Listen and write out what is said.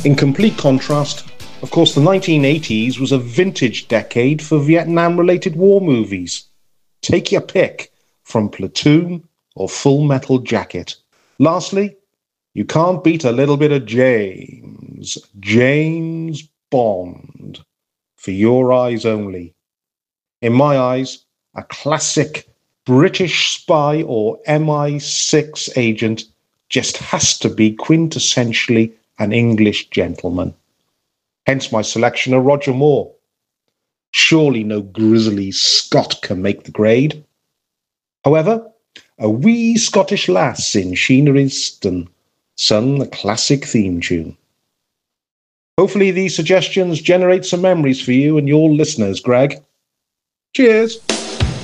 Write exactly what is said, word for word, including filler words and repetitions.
In complete contrast, of course, the nineteen eighties was a vintage decade for Vietnam-related war movies. Take your pick, from Platoon or Full Metal Jacket. Lastly, you can't beat a little bit of James, James Bond, for your eyes only. In my eyes, a classic British spy or M I six agent just has to be quintessentially an English gentleman. Hence my selection of Roger Moore. Surely no grizzly Scot can make the grade. However, a wee Scottish lass in Sheena Easton sung the classic theme tune. Hopefully these suggestions generate some memories for you and your listeners, Greg. Cheers!